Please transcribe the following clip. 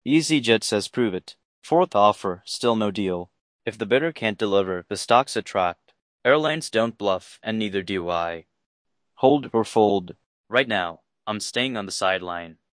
EasyJet says prove it. Fourth offer, still no deal. If the bidder can't deliver, the stocks attract. Airlines don't bluff, and neither do I. Hold or fold. Right now, I'm staying on the sideline.